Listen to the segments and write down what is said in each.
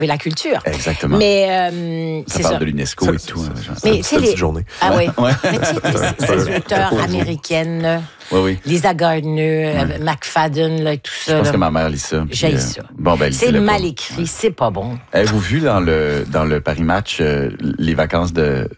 Oui, la culture. Exactement. Mais ça parle de l'UNESCO et tout. Mais c'est les journée. Ah oui. Ouais. Mais tu sais, ces auteurs américaines, Oui. Lisa Gardner, McFadden, là, tout ça. Je pense là. que ma mère lit ça. J'haïs ça. Bon, ben, C'est mal écrit, c'est pas bon. Avez-vous vu dans le Paris Match les vacances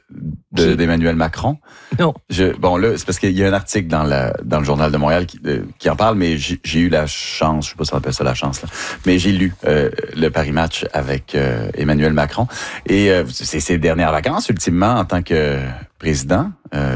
d'Emmanuel Macron? Non. Bon, là, c'est parce qu'il y a un article dans le Journal de Montréal qui en parle, mais j'ai eu la chance, je sais pas si on appelle ça la chance, là, mais j'ai lu le Paris Match avec Emmanuel Macron. Et c'est ses dernières vacances, ultimement, en tant que président.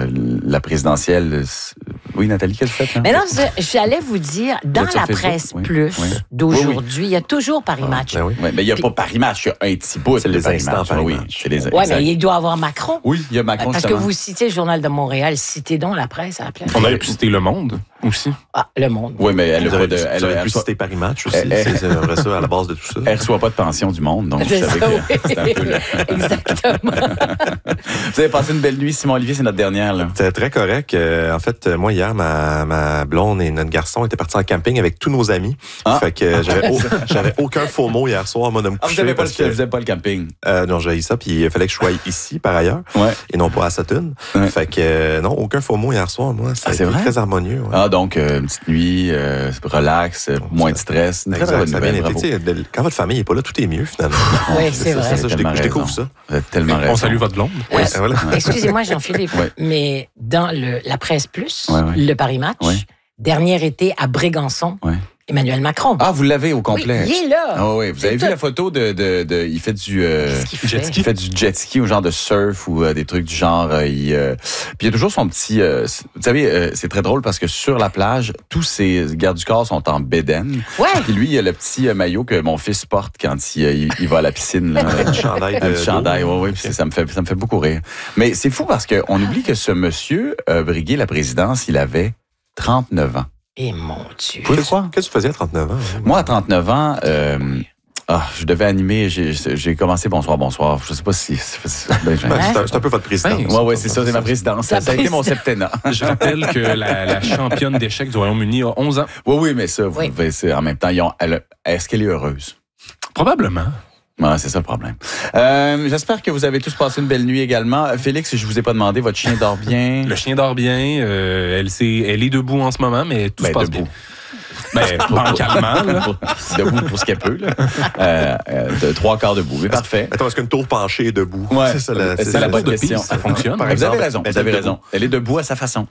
La présidentielle... Oui, Nathalie, qu'est-ce que vous faites? Là? Mais non, j'allais vous dire, dans la Facebook? presse Oui. plus d'aujourd'hui, il y a toujours Paris Match. Ben oui. Oui, mais il n'y a pas Paris Match, il y a un petit bout C'est de les Paris instants Match. Paris Oui, Match. c'est les Oui, exact. mais il doit avoir Macron. Oui, il y a Macron, Parce justement. que vous citez le Journal de Montréal, citez donc la presse à la place. On aurait pu citer Le Monde aussi. Ah, Le Monde. Oui, mais elle Vous a pas avez de... pu reçoit- citer Paris Match aussi. C'est vrai ça, à la base de tout ça. Elle reçoit pas de pension du monde, donc vous C'est savez ça, que oui. c'est un peu... Exactement. Vous avez passé une belle nuit, Simon Olivier, c'est notre dernière, là. C'était très correct. En fait, moi, hier, ma blonde et notre garçon étaient partis en camping avec tous nos amis. Ah. Fait que j'avais aucun faux mot hier soir, moi, de me Ah, coucher. vous que n'avez pas le camping. non, j'ai ça, puis il fallait que je sois ici, par ailleurs, Ouais. et non pas à Sutton. Ouais. Fait que, non, aucun faux mot hier soir, moi. Ça a c'est été vrai? très harmonieux. Ouais. Ah, donc, une petite nuit, relax, moins de stress. Une très, très bonne Exact, ça a bien nouvelle, été. bravo. Tu sais, quand votre famille n'est pas là, tout est mieux, finalement. Oui, c'est vrai. Ça, je découvre ça. Vous avez tellement raison. On salue votre blonde. Oui, voilà. Excusez-moi, Jean-Philippe, Ouais. mais dans la presse plus, Ouais. le Paris Match, Ouais. dernier été à Brégançon, Ouais. Emmanuel Macron. Ah, vous l'avez au complet? Oui, il est là. Ah oui, vous avez vu la photo il fait du... Qu'est-ce qu'il fait? Il fait du jet ski ou genre de surf ou des trucs du genre. Puis il y a toujours son petit... vous savez, c'est très drôle parce que sur la plage, tous ses gardes du corps sont en bédaine. Ouais. Puis lui, il y a le petit maillot que mon fils porte quand il va à la piscine. Là, Un petit chandail un petit chandail, d'eau. oui. Ça me fait beaucoup rire. Mais c'est fou parce qu'on oublie que ce monsieur brigué la présidence, il avait 39 ans. Et mon Dieu. Vous le croire? Qu'est-ce que tu faisais à 39 ans? hein? Moi, à 39 ans, je devais animer, j'ai commencé Bonsoir. Je sais pas si... Ben, c'est un peu votre présidence. Oui, c'est ça, c'est ma présidence. Ça a été mon septennat. Je rappelle que la championne d'échecs du Royaume-Uni a 11 ans. Oui, mais ça, Oui. en même temps, est-ce qu'elle est heureuse? Probablement. Ouais, c'est ça le problème. J'espère que vous avez tous passé une belle nuit également. Félix, je vous ai pas demandé, votre chien dort bien? Le chien dort bien. Elle est debout en ce moment, mais tout se passe debout. bien. Ben, bancalement, là. Debout pour ce qu'elle peut, là. De 3/4 debout. Mais parfait. Attends, est-ce qu'une tour penchée est debout? Ouais. C'est ça la C'est la bonne tour de question. piste, ça fonctionne. Par Vous exemple. avez raison, Ben, vous avez debout. raison. Elle est debout à sa façon.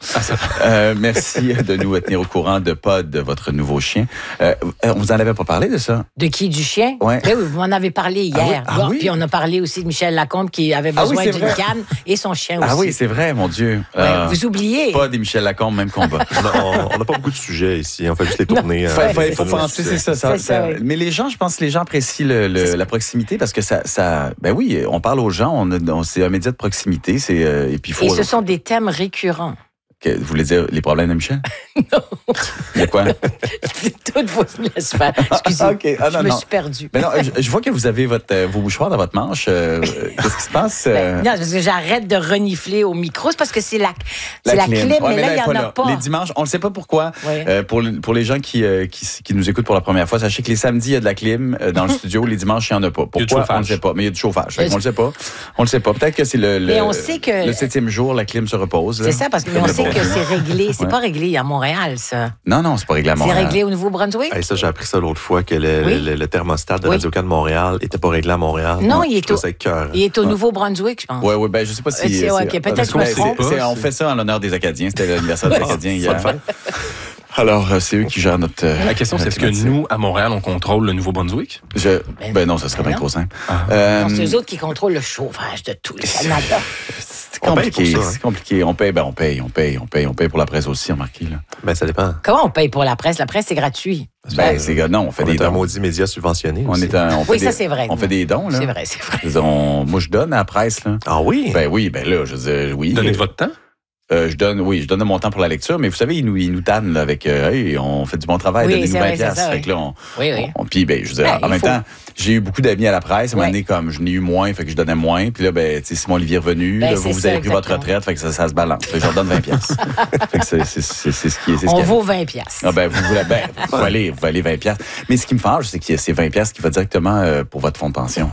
Merci de nous tenir au courant de Pod, votre nouveau chien. On vous en avait pas parlé de ça? De qui? Du chien? Ouais. Ben oui, vous m'en avez parlé hier. Ah oui? Ah oui? Puis on a parlé aussi de Michel Lacombe qui avait Ah oui, besoin c'est d'une vrai. canne et son chien aussi. Ah oui, c'est vrai, mon Dieu. Ouais, vous oubliez. Pas des Michel Lacombe, même combat. On n'a pas beaucoup de sujets ici. On fait juste les tourner. Il faut nos penser, sujets. c'est ça. C'est ça, oui. Mais les gens, je pense que les gens apprécient la proximité parce que ça. Ben oui, on parle aux gens, c'est un média de proximité. Et puis il faut. Et ce sont des thèmes récurrents. Vous voulez dire les problèmes de Michel? Non. Il y a quoi? Toutes vos laisse faire. Excusez, Ok. Ah, non, je me non. suis perdue. Mais non, je vois que vous avez vos mouchoirs dans votre manche. Qu'est-ce qui se passe? Non, parce que j'arrête de renifler au micro. C'est parce que c'est la clim. Ouais, Mais là, il n'y elle est en a là. pas. Les dimanches, on ne sait pas pourquoi. Ouais. Pour les gens qui nous écoutent pour la première fois, sachez que les samedis, il y a de la clim dans le studio. Les dimanches, il n'y en a pas. Il y a du Pourquoi? chauffage. On ne sait pas. Mais il y a du chauffage. Fait qu'on on le sait pas. Peut-être que c'est Mais on sait que- le 7e jour, la clim se repose. C'est ça, parce que mais on Comme le sait bon que Dieu. c'est réglé. C'est Ouais. pas réglé à Montréal, ça. Non, c'est pas réglé à C'est Montréal. réglé au Nouveau-Brunswick? Hey, ça, j'ai appris ça l'autre fois, que Oui. le thermostat de Oui. Radio-Can de Montréal n'était pas réglé à Montréal. Non, il Je est trouve au- ça écœurant. Il est au Nouveau-Brunswick, je pense. Oui, ben je sais pas si... C'est- ok, peut-être parce je me que trompe. on fait ça en l'honneur des Acadiens. C'était l'anniversaire des Acadiens ça hier. le fait. Alors, c'est eux qui gèrent notre... La question, c'est est-ce que nous, à Montréal, on contrôle le Nouveau-Brunswick? Ben non, ça serait Ben bien non. trop simple. Non, c'est eux autres qui contrôlent le chauffage de tout le Canada. C'est On paye compliqué, pour ça, hein. c'est compliqué. On paye pour la presse aussi, remarquez, là. Ben, ça dépend. Comment on paye pour la presse? La presse, c'est gratuit. Ben, non, on fait On des est un dons. maudit média subventionné. On aussi. est un, on fait Oui, des- ça, c'est vrai. On fait des dons, là. C'est vrai, c'est vrai. Je veux dire, moi, je donne à la presse, là. Ah oui? Ben oui, ben là, je veux dire, oui. Donnez de votre temps? Je donne de mon temps pour la lecture, mais vous savez, ils nous tannent là, avec hey, on fait du bon travail, Oui, donnez-nous c'est 20 vrai, c'est piastres. ça, Fait oui. que là, Oui. puis ben, je veux dire, Ben, en il même faut. temps, j'ai eu beaucoup d'amis à la presse. À un moment Ouais. donné, comme je n'ai eu moins, fait que je donnais moins. Puis là, ben, tu sais, Simon Olivier est revenu. Ben, là, c'est vous ça, avez pris votre exactement. retraite, fait que ça se balance. Fait que je leur donne 20 piastres. Fait que c'est ce qui est. On vaut 20 piastres. Ah ben, vous allez 20 piastres. Mais ce qui me fâche, c'est que c'est 20 piastres qui va directement pour votre fonds de pension.